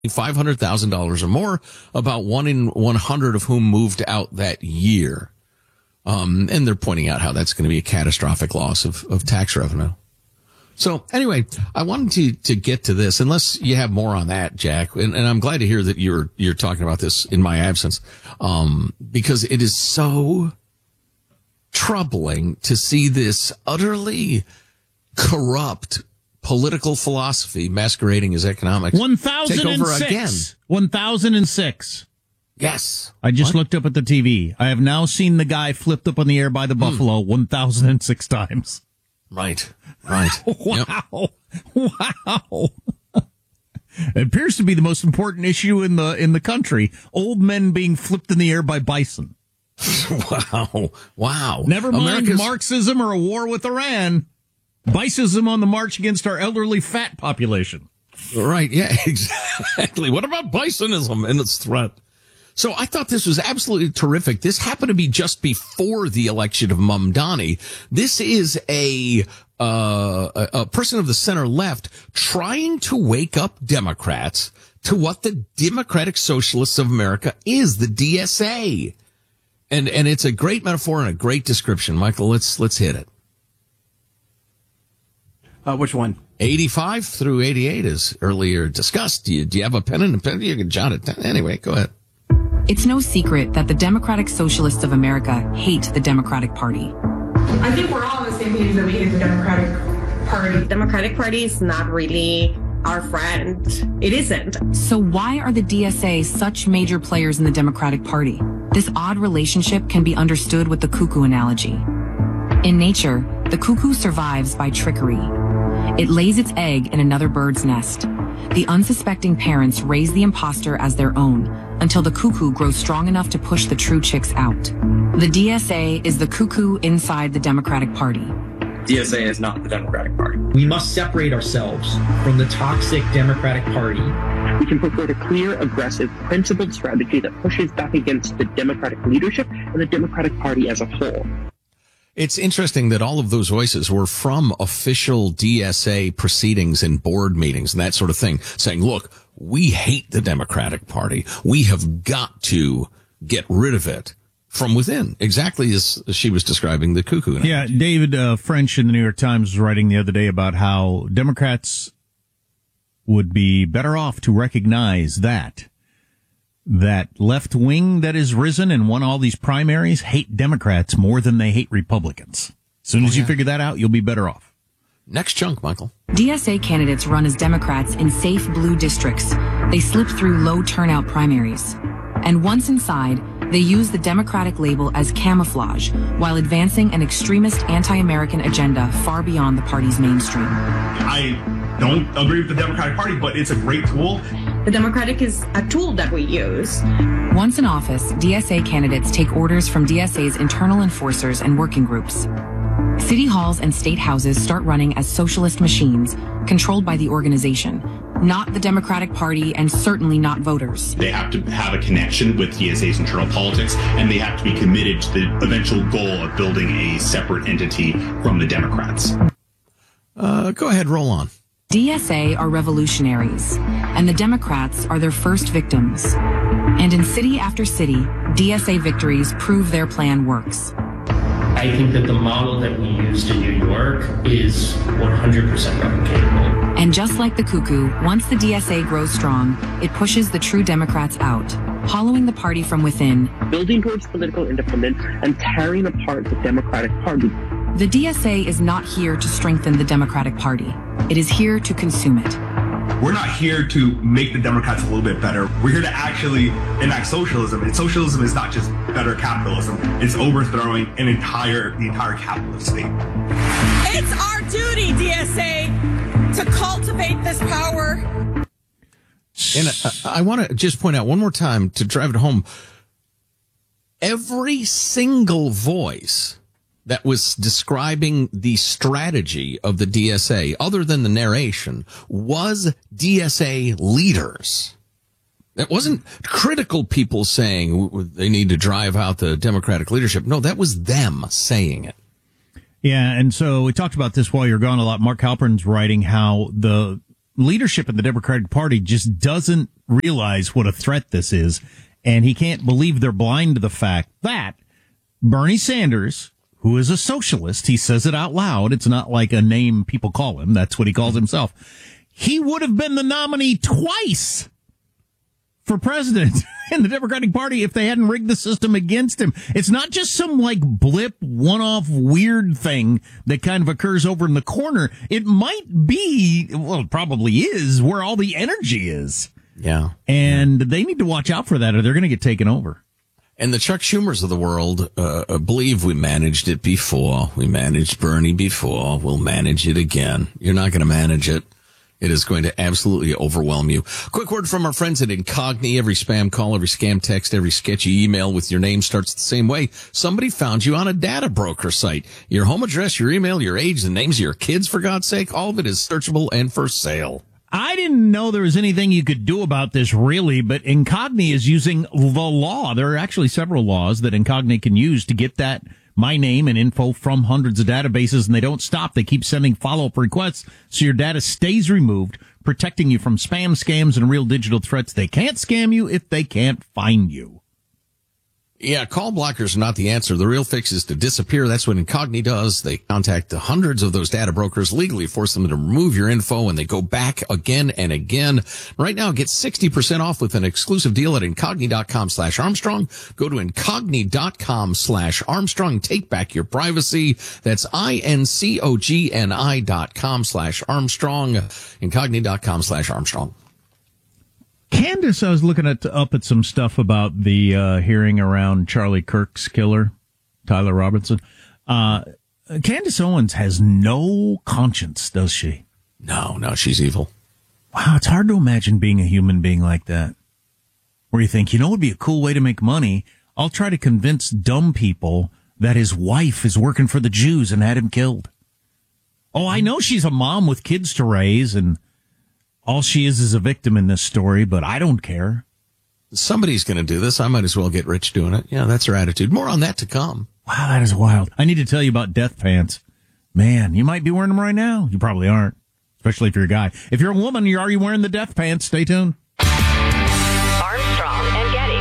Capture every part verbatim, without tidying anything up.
five hundred thousand dollars or more, about one in one hundred of whom moved out that year. Um, and they're pointing out how that's going to be a catastrophic loss of, of tax revenue. So anyway, I wanted to, to get to this, unless you have more on that, Jack. And, and I'm glad to hear that you're, you're talking about this in my absence. Um, because it is so troubling to see this utterly corrupt political philosophy masquerading as economics one thousand six. take over again. one thousand six. Yes. I just what? looked up at the T V. I have now seen the guy flipped up on the air by the Buffalo hmm. one thousand six times. Right. Right. Wow. Yep. Wow. It appears to be the most important issue in the in the country. Old men being flipped in the air by bison. Wow. Wow. Never mind America's... Marxism or a war with Iran. Bicism on the march against our elderly fat population. Right, yeah, exactly. What about bisonism and its threat? So I thought this was absolutely terrific. This happened to be just before the election of Mamdani. This is a, uh, a, a person of the center left trying to wake up Democrats to what the Democratic Socialists of America is, the D S A. And, and it's a great metaphor and a great description. Michael, let's, let's hit it. Uh, which one? eighty-five through eighty-eight is earlier discussed. Do you, do you have a pen and a pen? You can jot it down. Anyway, go ahead. It's no secret that the Democratic Socialists of America hate the Democratic Party. I think we're all on the same page that we hate the Democratic Party. The Democratic Party is not really our friend. It isn't. So why are the D S A such major players in the Democratic Party? This odd relationship can be understood with the cuckoo analogy. In nature, the cuckoo survives by trickery. It lays its egg in another bird's nest. The unsuspecting parents raise the imposter as their own until the cuckoo grows strong enough to push the true chicks out. The D S A is the cuckoo inside the Democratic Party. D S A is not the Democratic Party. We must separate ourselves from the toxic Democratic Party. We can put forward a clear, aggressive, principled strategy that pushes back against the Democratic leadership and the Democratic Party as a whole. It's interesting that all of those voices were from official D S A proceedings and board meetings and that sort of thing, saying, look, we hate the Democratic Party. We have got to get rid of it from within, exactly as she was describing the cuckoo. Yeah, David uh, French in the New York Times was writing the other day about how Democrats would be better off to recognize that that left wing that has risen and won all these primaries hate Democrats more than they hate Republicans. As soon as oh, yeah. you figure that out, you'll be better off. Next chunk, Michael. D S A candidates run as Democrats in safe blue districts. They slip through low turnout primaries. And once inside, they use the Democratic label as camouflage while advancing an extremist anti-American agenda far beyond the party's mainstream. I don't agree with the Democratic Party, but it's a great tool. The Democratic is a tool that we use. Once in office, D S A candidates take orders from D S A's internal enforcers and working groups. City halls and state houses start running as socialist machines controlled by the organization, not the Democratic Party and certainly not voters. They have to have a connection with D S A's internal politics, and they have to be committed to the eventual goal of building a separate entity from the Democrats. Uh, go ahead, roll on. D S A are revolutionaries, and the Democrats are their first victims. And in city after city, D S A victories prove their plan works. I think that the model that we used in New York is one hundred percent replicatable. And just like the cuckoo, once the D S A grows strong, it pushes the true Democrats out, hollowing the party from within, building towards political independence and tearing apart the Democratic Party. The D S A is not here to strengthen the Democratic Party. It is here to consume it. We're not here to make the Democrats a little bit better. We're here to actually enact socialism. And socialism is not just better capitalism. It's overthrowing an entire, the entire capitalist state. It's our duty, D S A, to cultivate this power. And I, I want to just point out one more time to drive it home. Every single voice that was describing the strategy of the D S A, other than the narration, was D S A leaders. It wasn't critical people saying they need to drive out the Democratic leadership. No, that was them saying it. Yeah, and so we talked about this while you're gone a lot. Mark Halpern's writing how the leadership in the Democratic Party just doesn't realize what a threat this is, and he can't believe they're blind to the fact that Bernie Sanders, who is a socialist, he says it out loud, it's not like a name people call him, that's what he calls himself, he would have been the nominee twice for president in the Democratic Party if they hadn't rigged the system against him. It's not just some like blip, one-off weird thing that kind of occurs over in the corner. It might be, well, it probably is, where all the energy is. Yeah. And they need to watch out for that or they're going to get taken over. And the Chuck Schumers of the world uh, believe we managed it before. We managed Bernie before. We'll manage it again. You're not going to manage it. It is going to absolutely overwhelm you. Quick word from our friends at Incogni. Every spam call, every scam text, every sketchy email with your name starts the same way. Somebody found you on a data broker site. Your home address, your email, your age, the names of your kids, for God's sake, all of it is searchable and for sale. I didn't know there was anything you could do about this, really, but Incogni is using the law. There are actually several laws that Incogni can use to get that my name and info from hundreds of databases, and they don't stop. They keep sending follow-up requests so your data stays removed, protecting you from spam, scams, and real digital threats. They can't scam you if they can't find you. Yeah, call blockers are not the answer. The real fix is to disappear. That's what Incogni does. They contact the hundreds of those data brokers, legally force them to remove your info, and they go back again and again. Right now, get sixty percent off with an exclusive deal at Incogni.com slash Armstrong. Go to Incogni.com slash Armstrong. Take back your privacy. That's I-N-C-O-G-N-I dot com slash Armstrong. Incogni.com slash Armstrong. Candace, I was looking at up at some stuff about the uh, hearing around Charlie Kirk's killer, Tyler Robinson. Uh, Candace Owens has no conscience, does she? No, no, she's evil. Wow, it's hard to imagine being a human being like that. Where you think, you know, it would be a cool way to make money. I'll try to convince dumb people that his wife is working for the Jews and had him killed. Oh, I know she's a mom with kids to raise and all she is is a victim in this story, but I don't care. Somebody's going to do this. I might as well get rich doing it. Yeah, that's her attitude. More on that to come. Wow, that is wild. I need to tell you about death pants. Man, you might be wearing them right now. You probably aren't, especially if you're a guy. If you're a woman, you're already wearing the death pants. Stay tuned. Armstrong and Getty.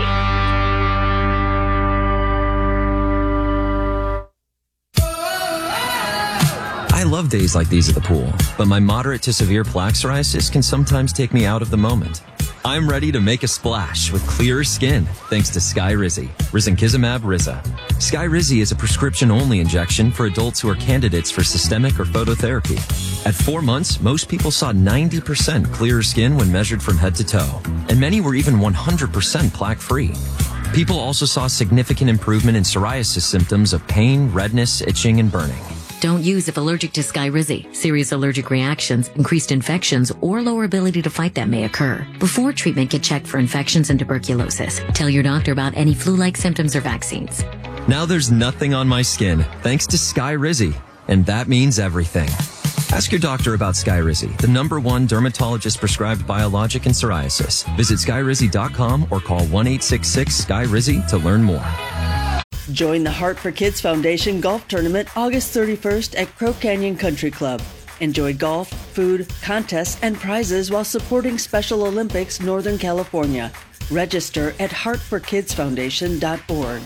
I love days like these at the pool, but my moderate to severe plaque psoriasis can sometimes take me out of the moment. I'm ready to make a splash with clearer skin thanks to Skyrizi, Risankizumab Riza. Skyrizi is a prescription-only injection for adults who are candidates for systemic or phototherapy. At four months, most people saw ninety percent clearer skin when measured from head to toe, and many were even one hundred percent plaque-free. People also saw significant improvement in psoriasis symptoms of pain, redness, itching, and burning. Don't use if allergic to Skyrizi. Serious allergic reactions, increased infections, or lower ability to fight that may occur. Before treatment, get checked for infections and tuberculosis. Tell your doctor about any flu-like symptoms or vaccines. Now there's nothing on my skin thanks to Skyrizi, and that means everything. Ask your doctor about Skyrizi, the number one dermatologist-prescribed biologic in psoriasis. Visit Skyrizi dot com or call one eight six six Sky Rizi to learn more. Join the Heart for Kids Foundation Golf Tournament August thirty-first at Crow Canyon Country Club. Enjoy golf, food, contests, and prizes while supporting Special Olympics Northern California. Register at heart for kids foundation dot org.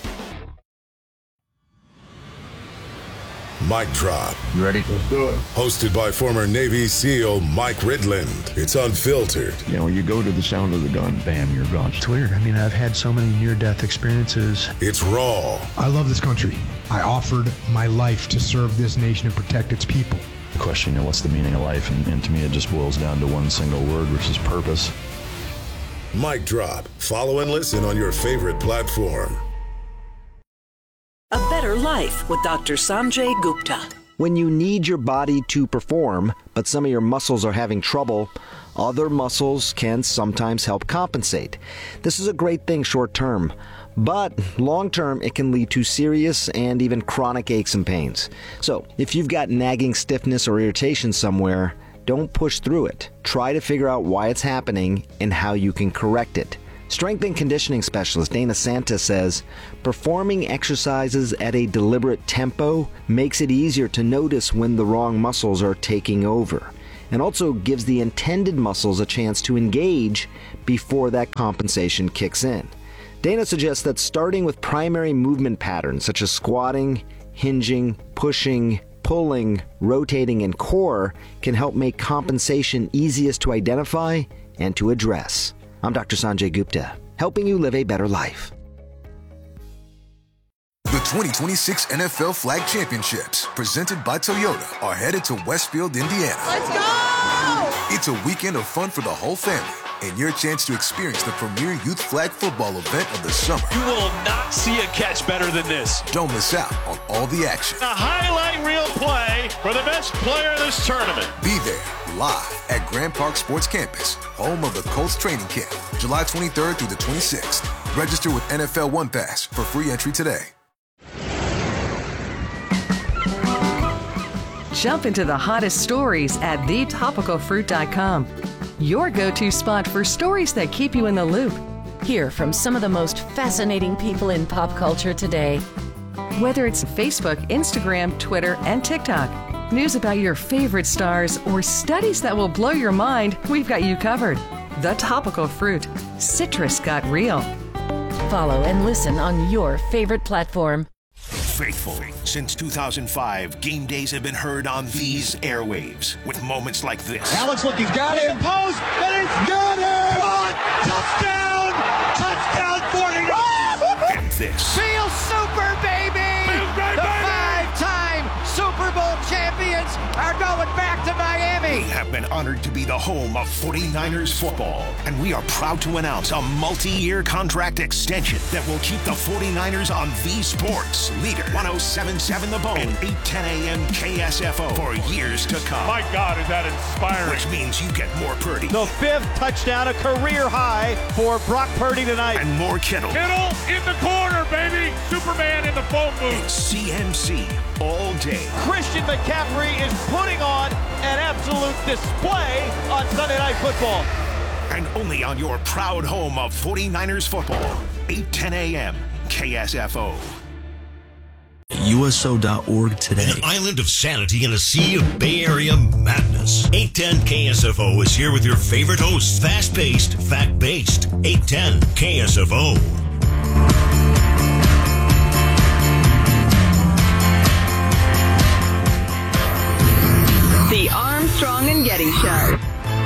Mic Drop. You ready? Let's do it. Hosted by former Navy SEAL Mike Ridland. It's unfiltered. You know, you go to the sound of the gun, bam, you're gone. It's weird. I mean, I've had so many near-death experiences. It's raw. I love this country. I offered my life to serve this nation and protect its people. The question, you know, what's the meaning of life? And, and to me, it just boils down to one single word, which is purpose. Mic Drop. Follow and listen on your favorite platform. A Better Life with Doctor Sanjay Gupta. When you need your body to perform, but some of your muscles are having trouble, other muscles can sometimes help compensate. This is a great thing short term, but long term it can lead to serious and even chronic aches and pains. So if you've got nagging stiffness or irritation somewhere, don't push through it. Try to figure out why it's happening and how you can correct it. Strength and conditioning specialist Dana Santa says, performing exercises at a deliberate tempo makes it easier to notice when the wrong muscles are taking over. and also gives the intended muscles a chance to engage before that compensation kicks in. Dana suggests that starting with primary movement patterns such as squatting, hinging, pushing, pulling, rotating, and core can help make compensation easiest to identify and to address. I'm Doctor Sanjay Gupta, helping you live a better life. The twenty twenty-six N F L Flag Championships, presented by Toyota, are headed to Westfield, Indiana. Let's go! It's a weekend of fun for the whole family, and your chance to experience the premier youth flag football event of the summer. You will not see a catch better than this. Don't miss out on all the action. A highlight reel play for the best player of this tournament. Be there, live at Grand Park Sports Campus, home of the Colts training camp, July twenty-third through the twenty-sixth. Register with N F L One Pass for free entry today. Jump into the hottest stories at the topical fruit dot com. Your go-to spot for stories that keep you in the loop. Hear from some of the most fascinating people in pop culture today. Whether it's Facebook, Instagram, Twitter, and TikTok, news about your favorite stars, or studies that will blow your mind, we've got you covered. The Topical Fruit. Citrus got real. Follow and listen on your favorite platform. Faithful. Since two thousand five, game days have been heard on these airwaves with moments like this. Alex looking, got him, post, and it's got him! Touchdown! Touchdown, forty-nine! And this. Feel super, baby! Feels great, the baby! Five-time Super Bowl champions are going back to Miami! We have been honored to be the home of forty-niners football, and we are proud to announce a multi-year contract extension that will keep the forty-niners on V Sports, leader one oh seven point seven The Bone, and eight ten a.m. K S F O for years to come. My God, is that inspiring. Which means you get more Purdy. The fifth touchdown, a career high for Brock Purdy tonight. And more Kittle. Kittle in the corner, baby. Superman in the phone booth. It's C M C all day. Christian McCaffrey is putting on an absolute display on Sunday Night Football. And only on your proud home of forty-niners football, eight ten a.m. K S F O. U S O dot org today. An island of sanity in a sea of Bay Area madness. eight ten K S F O is here with your favorite hosts. Fast-paced, fact-based. eight ten K S F O. The Armstrong and Getty Show.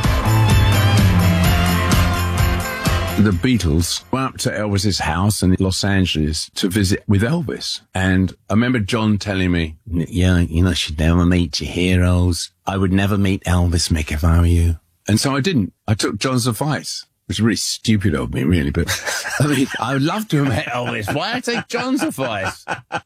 The Beatles went up to Elvis's house in Los Angeles to visit with Elvis. And I remember John telling me, yeah, you know, you should never meet your heroes. I would never meet Elvis, Mick, if I were you. And so I didn't. I took John's advice. It was really stupid of me, really. But I mean, I would love to have met Elvis. Why I take John's advice?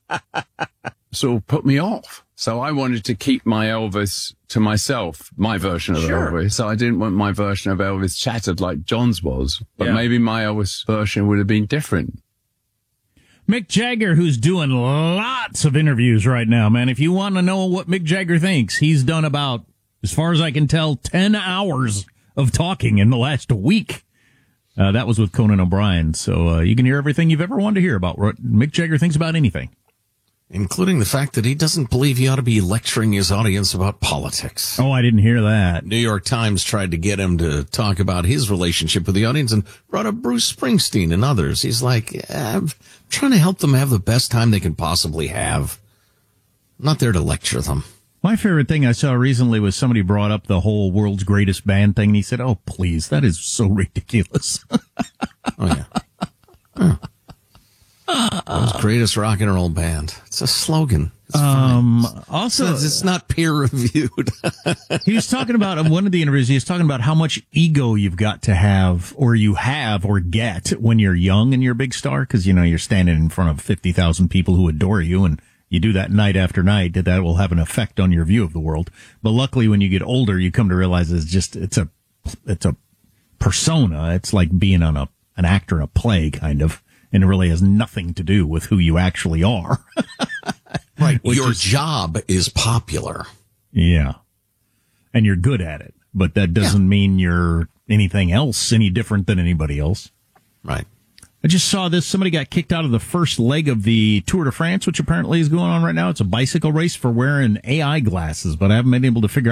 Sort of put me off. So I wanted to keep my Elvis to myself, my version of sure. Elvis. So I didn't want my version of Elvis chattered like John's was. But yeah. maybe my Elvis version would have been different. Mick Jagger, who's doing lots of interviews right now, man. If you want to know what Mick Jagger thinks, he's done about, as far as I can tell, ten hours of talking in the last week. Uh, that was with Conan O'Brien. So uh, you can hear everything you've ever wanted to hear about what Mick Jagger thinks about anything. Including the fact that he doesn't believe he ought to be lecturing his audience about politics. Oh, I didn't hear that. New York Times tried to get him to talk about his relationship with the audience and brought up Bruce Springsteen and others. He's like, yeah, I'm trying to help them have the best time they can possibly have. I'm not there to lecture them. My favorite thing I saw recently was somebody brought up the whole world's greatest band thing, and he said, oh, please, that is so ridiculous. Oh, yeah. Huh. World's greatest rock and roll band. It's a slogan. It's um, also, it's, it's not peer reviewed. He was talking about in one of the interviews. He was talking about how much ego you've got to have, or you have, or get when you're young and you're a big star. Because you know you're standing in front of fifty thousand people who adore you, and you do that night after night. That will have an effect on your view of the world. But luckily, when you get older, you come to realize it's just it's a it's a persona. It's like being on a an actor in a play, kind of. And it really has nothing to do with who you actually are. Right. Your is, job is popular. Yeah. And you're good at it. But that doesn't yeah. mean you're anything else any different than anybody else. Right. I just saw this. Somebody got kicked out of the first leg of the Tour de France, which apparently is going on right now. It's a bicycle race for wearing A I glasses. But I haven't been able to figure out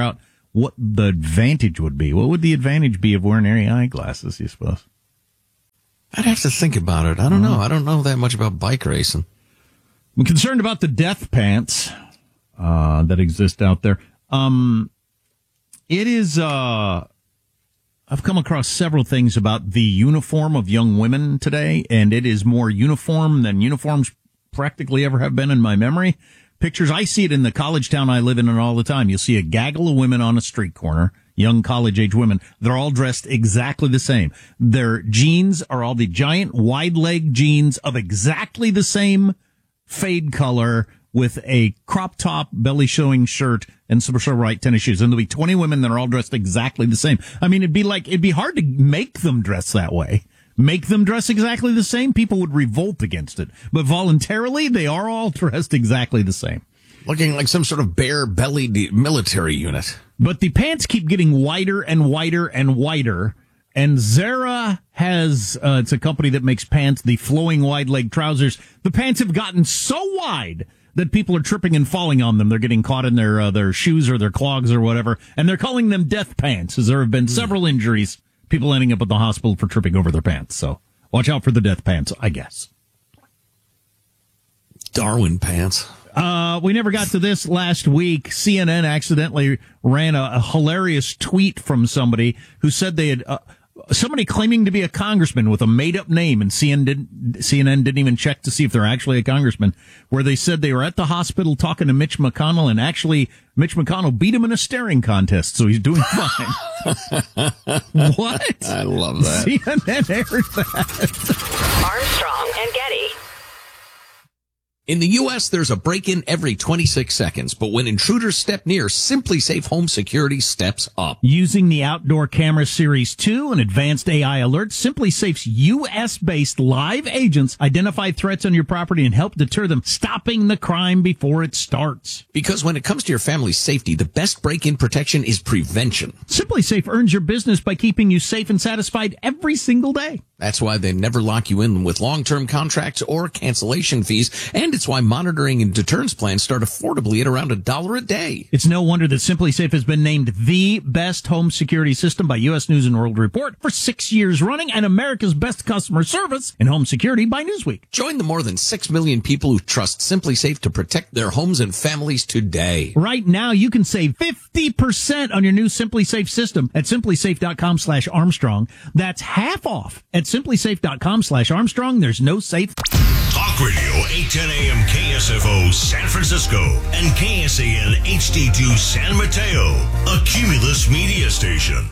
what the advantage would be. What would the advantage be of wearing any eyeglasses, you suppose? I'd have to think about it. I don't know. I don't know that much about bike racing. I'm concerned about the death pants uh, that exist out there. Um, it is, uh, I've come across several things about the uniform of young women today, and it is more uniform than uniforms practically ever have been in my memory. Pictures, I see it in the college town I live in all the time. You'll see a gaggle of women on a street corner, young college-age women. They're all dressed exactly the same. Their jeans are all the giant wide-leg jeans of exactly the same fade color with a crop top, belly-showing shirt and some sort of white tennis shoes. And there'll be twenty women that are all dressed exactly the same. I mean, it'd be like, it'd be hard to make them dress that way. Make them dress exactly the same, people would revolt against it. But voluntarily, they are all dressed exactly the same. Looking like some sort of bare-bellied military unit. But the pants keep getting wider and wider and wider. And Zara has, uh, it's a company that makes pants, the flowing wide-leg trousers. The pants have gotten so wide that people are tripping and falling on them. They're getting caught in their uh, their shoes or their clogs or whatever. And they're calling them death pants, as there have been several injuries. People ending up at the hospital for tripping over their pants. So watch out for the death pants, I guess. Darwin pants. Uh, we never got to this last week. C N N accidentally ran a, a hilarious tweet from somebody who said they had, uh, somebody claiming to be a congressman with a made-up name, and C N N didn't, C N N didn't even check to see if they're actually a congressman, where they said they were at the hospital talking to Mitch McConnell, and actually Mitch McConnell beat him in a staring contest, so he's doing fine. What? I love that. C N N aired that. Armstrong and Getty. In the U S, there's a break-in every twenty-six seconds, but when intruders step near, Simply Safe Home Security steps up. Using the Outdoor Camera Series two and advanced A I alerts, Simply Safe's U S-based live agents identify threats on your property and help deter them, stopping the crime before it starts. Because when it comes to your family's safety, the best break-in protection is prevention. Simply Safe earns your business by keeping you safe and satisfied every single day. That's why they never lock you in with long-term contracts or cancellation fees, and it's why monitoring and deterrence plans start affordably at around a dollar a day. It's no wonder that Simply Safe has been named the best home security system by U S News and World Report for six years running, and America's best customer service in home security by Newsweek. Join the more than six million people who trust Simply Safe to protect their homes and families today. Right now, you can save fifty percent on your new Simply Safe system at simplysafe.com slash Armstrong. That's half off at simplysafe.com slash Armstrong. There's no safe. Talk Radio, eight ten a.m. K S F O San Francisco and K S A N H D two San Mateo, a Cumulus media station.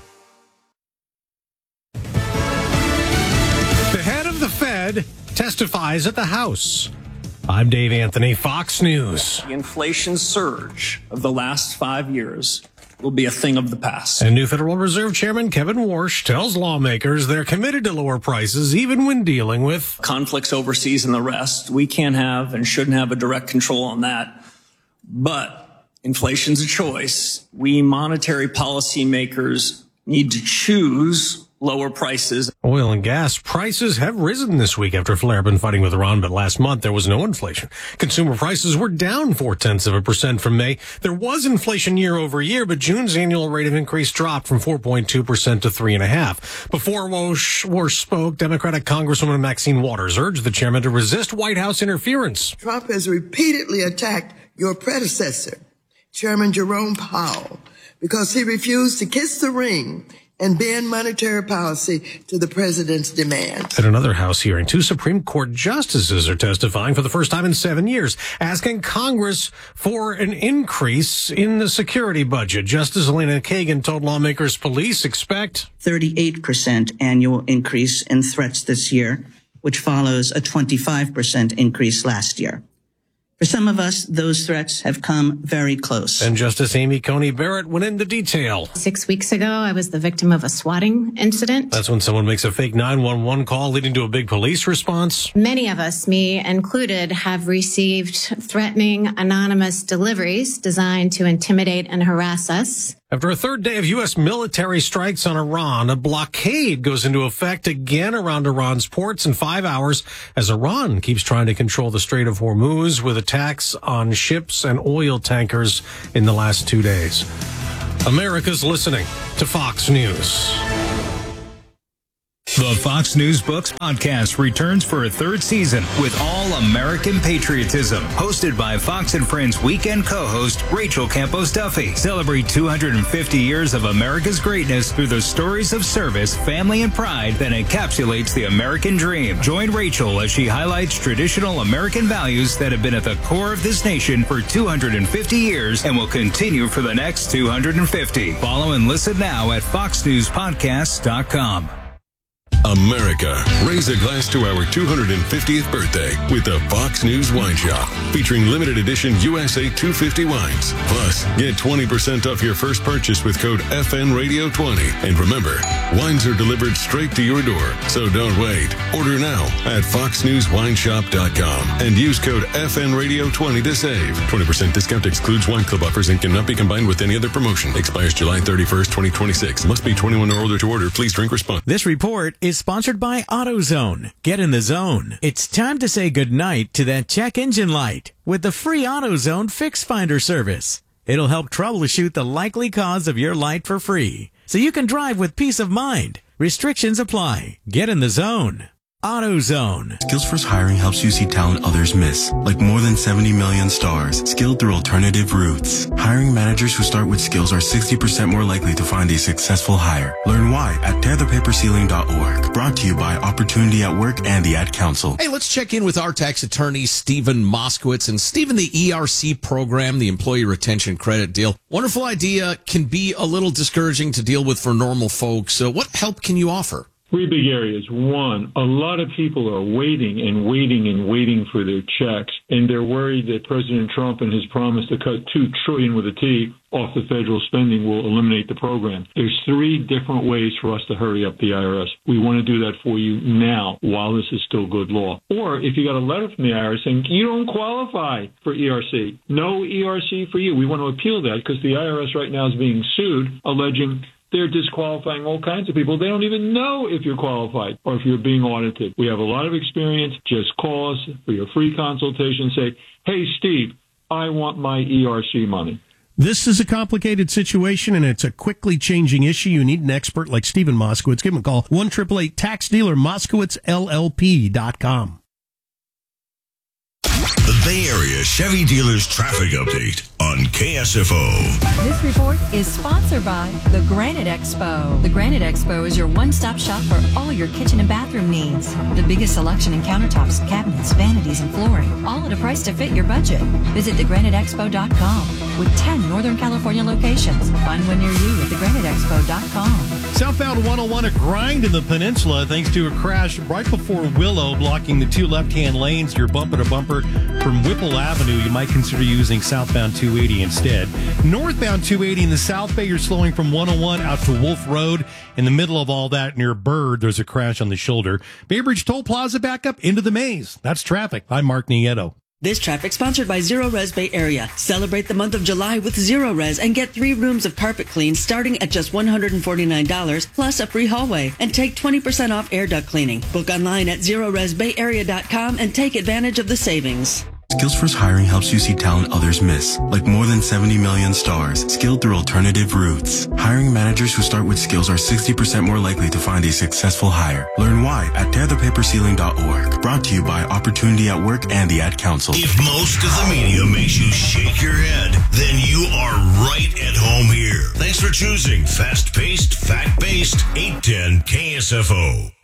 The head of the Fed testifies at the House. I'm Dave Anthony, Fox News. The inflation surge of the last five years will be a thing of the past. And new Federal Reserve Chairman Kevin Warsh tells lawmakers they're committed to lower prices even when dealing with conflicts overseas and the rest. We can't have and shouldn't have a direct control on that. But inflation's a choice. We monetary policy makers need to choose lower prices. Oil and gas prices have risen this week after flare been fighting with Iran, but last month there was no inflation. Consumer prices were down four-tenths of a percent from May. There was inflation year over year, but June's annual rate of increase dropped from four point two percent to three point five percent. Before Warsh, Warsh spoke, Democratic Congresswoman Maxine Waters urged the chairman to resist White House interference. Trump has repeatedly attacked your predecessor, Chairman Jerome Powell, because he refused to kiss the ring and bend monetary policy to the president's demands. At another House hearing, two Supreme Court justices are testifying for the first time in seven years, asking Congress for an increase in the security budget. Justice Elena Kagan told lawmakers police expect thirty-eight percent annual increase in threats this year, which follows a twenty-five percent increase last year. For some of us, those threats have come very close. And Justice Amy Coney Barrett went into detail. Six weeks ago, I was the victim of a swatting incident. That's when someone makes a fake nine one one call leading to a big police response. Many of us, me included, have received threatening anonymous deliveries designed to intimidate and harass us. After a third day of U S military strikes on Iran, a blockade goes into effect again around Iran's ports in five hours as Iran keeps trying to control the Strait of Hormuz with attacks on ships and oil tankers in the last two days. America's listening to Fox News. The Fox News Books podcast returns for a third season with All American Patriotism, hosted by Fox and Friends weekend co-host Rachel Campos Duffy. Celebrate two hundred fifty years of America's greatness through the stories of service, family, and pride that encapsulates the American dream. Join Rachel as she highlights traditional American values that have been at the core of this nation for two hundred fifty years and will continue for the next two hundred fifty. Follow and listen now at fox news podcast dot com. America, raise a glass to our two hundred fiftieth birthday with the Fox News Wine Shop, featuring limited edition U S A two fifty wines. Plus, get twenty percent off your first purchase with code F N Radio twenty. And remember, wines are delivered straight to your door, so don't wait. Order now at fox news wine shop dot com and use code F N Radio twenty to save. twenty percent discount excludes wine club offers and cannot be combined with any other promotion. Expires July thirty-first, twenty twenty-six. Must be twenty-one or older to order. Please drink responsibly. This report is sponsored by AutoZone. Get in the zone. It's time to say goodnight to that check engine light with the free AutoZone Fix Finder service. It'll help troubleshoot the likely cause of your light for free, so you can drive with peace of mind. Restrictions apply. Get in the zone. AutoZone. Skills First Hiring helps you see talent others miss, like more than seventy million stars, skilled through alternative routes. Hiring managers who start with skills are sixty percent more likely to find a successful hire. Learn why at tear the paper ceiling dot org. Brought to you by Opportunity at Work and the Ad Council. Hey, let's check in with our tax attorney, Stephen Moskowitz. And Stephen, the E R C program, the Employee Retention Credit Deal, wonderful idea, can be a little discouraging to deal with for normal folks. So what help can you offer? Three big areas. One, a lot of people are waiting and waiting and waiting for their checks, and they're worried that President Trump and his promise to cut two trillion dollars with a T off the federal spending will eliminate the program. There's three different ways for us to hurry up the I R S. We want to do that for you now while this is still good law. Or if you got a letter from the I R S saying you don't qualify for E R C, no E R C for you, we want to appeal that because the I R S right now is being sued alleging they're disqualifying all kinds of people. They don't even know if you're qualified or if you're being audited. We have a lot of experience. Just call us for your free consultation. Say, hey, Steve, I want my E R C money. This is a complicated situation, and it's a quickly changing issue. You need an expert like Stephen Moskowitz. Give him a call, one eight eight eight tax dealer, Moskowitz L L P dot com. The Bay Area Chevy Dealers Traffic Update on K S F O. This report is sponsored by the Granite Expo. The Granite Expo is your one-stop shop for all your kitchen and bathroom needs. The biggest selection in countertops, cabinets, vanities, and flooring, all at a price to fit your budget. Visit the granite expo dot com with ten Northern California locations. Find one near you at the granite expo dot com. Southbound one oh one, a grind in the peninsula thanks to a crash right before Willow, blocking the two left-hand lanes. You're bumper to bumper from Whipple Avenue. You might consider using southbound two eighty instead. Northbound two eighty in the South Bay, you're slowing from one oh one out to Wolf Road. In the middle of all that, near Bird, there's a crash on the shoulder. Bay Bridge Toll Plaza back up into the maze. That's traffic. I'm Mark Nieto. This traffic sponsored by Zero Res Bay Area. Celebrate the month of July with Zero Res and get three rooms of carpet clean starting at just one hundred forty-nine dollars plus a free hallway, and take twenty percent off air duct cleaning. Book online at zero res bay area dot com and take advantage of the savings. Skills First Hiring helps you see talent others miss, like more than seventy million stars, skilled through alternative routes. Hiring managers who start with skills are sixty percent more likely to find a successful hire. Learn why at tear the paper ceiling dot org. Brought to you by Opportunity at Work and the Ad Council. If most of the media makes you shake your head, then you are right at home here. Thanks for choosing fast-paced, fact-based eight ten K S F O.